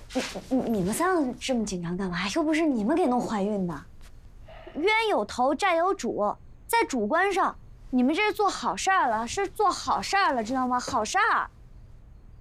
你们三个这么紧张干嘛？又不是你们给弄怀孕的。冤有头，债有主，在主观上，你们这是做好事儿了，是做好事儿了，知道吗？好事儿。